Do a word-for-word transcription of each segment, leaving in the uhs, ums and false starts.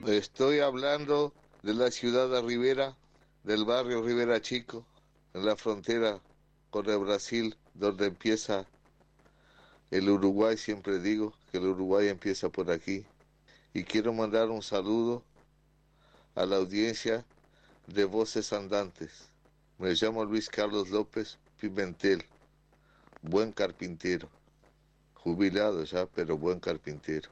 Estoy hablando de la ciudad de Rivera, del barrio Rivera Chico, en la frontera con el Brasil, donde empieza el Uruguay. Siempre digo que el Uruguay empieza por aquí. Y quiero mandar un saludo a la audiencia de Voces Andantes. Me llamo Luis Carlos López Pimentel, buen carpintero, jubilado ya, pero buen carpintero.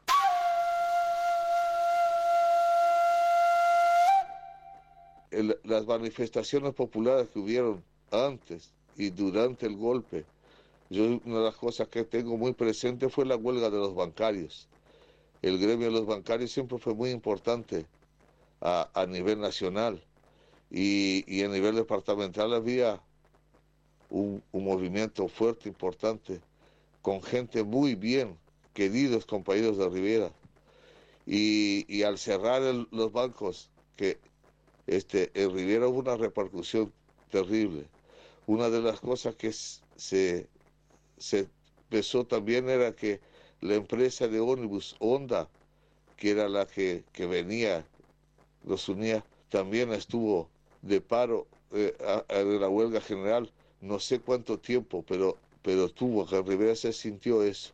El, las manifestaciones populares que hubieron antes y durante el golpe, yo una de las cosas que tengo muy presente fue la huelga de los bancarios. El gremio de los bancarios siempre fue muy importante a, a nivel nacional y, y a nivel departamental había un, un movimiento fuerte, importante, con gente muy bien, queridos compañeros de Rivera. Y, y al cerrar el, los bancos, que Este, en Rivera hubo una repercusión terrible. Una de las cosas que se, se pensó también era que la empresa de ómnibus Honda, que era la que, que venía, los unía, también estuvo de paro eh, a, a la huelga general, no sé cuánto tiempo, pero, pero tuvo, que en Rivera se sintió eso.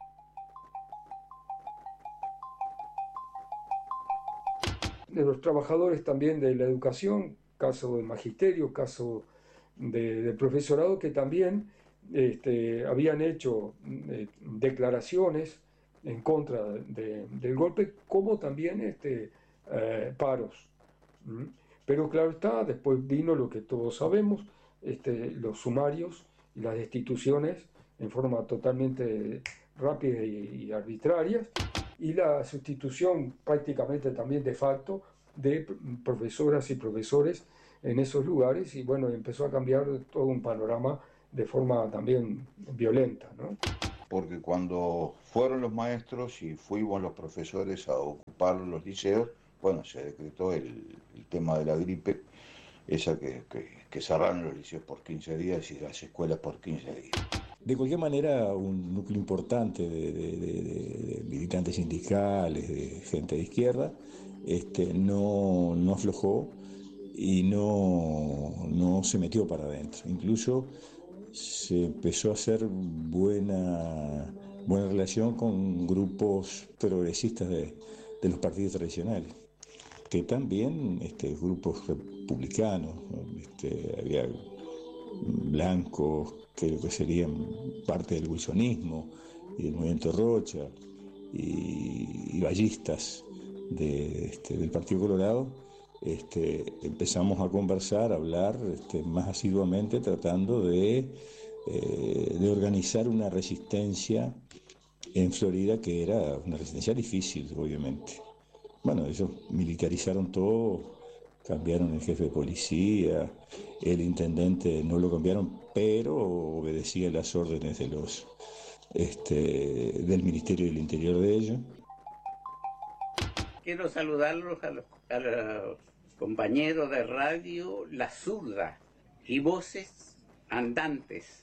De los trabajadores también de la educación, caso de magisterio, caso de, de profesorado, que también este, habían hecho eh, declaraciones en contra de, del golpe, como también este, eh, paros. ¿Mm? Pero claro está, después vino lo que todos sabemos, este, los sumarios y las destituciones en forma totalmente rápida y, y arbitraria, y la sustitución prácticamente también de facto de profesoras y profesores en esos lugares, y bueno, empezó a cambiar todo un panorama de forma también violenta, ¿no? Porque cuando fueron los maestros y fuimos los profesores a ocupar los liceos, bueno, se decretó el, el tema de la gripe, esa que, que, que cerraron los liceos por quince días y las escuelas por quince días. De cualquier manera, un núcleo importante de, de, de, de militantes sindicales, de gente de izquierda, este, no, no aflojó y no, no se metió para adentro. Incluso se empezó a hacer buena, buena relación con grupos progresistas de, de los partidos tradicionales, que también este, grupos republicanos, ¿no? Este, había blancos, que lo que serían parte del wilsonismo y del movimiento Rocha, y, y ballistas de, este, del Partido Colorado. Este, empezamos a conversar, a hablar este, más asiduamente, tratando de, eh, de organizar una resistencia en Florida, que era una resistencia difícil, obviamente. Bueno, ellos militarizaron todo, cambiaron el jefe de policía, el intendente no lo cambiaron, pero obedecía las órdenes de los este, del Ministerio del Interior de ellos. Quiero saludarlos a los, a los compañeros de radio La Zurda y Voces Andantes.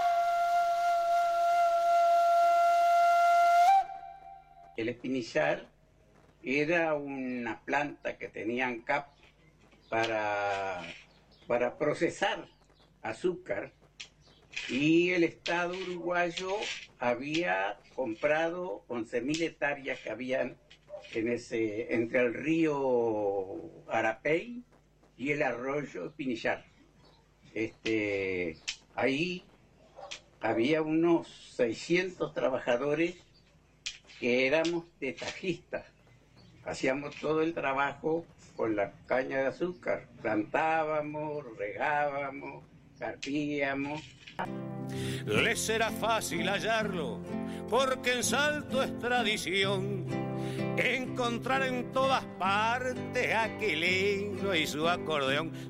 El Espinillar era una planta que tenían cap para, para procesar azúcar, y el Estado uruguayo había comprado once mil hectáreas que habían en ese, entre el río Arapey y el arroyo Espinillar. Este, ahí había unos seiscientos trabajadores que éramos detajistas. Hacíamos todo el trabajo con la caña de azúcar. Plantábamos, regábamos, carpíamos. Les será fácil hallarlo, porque en Salto es tradición encontrar en todas partes aquel himno y su acordeón.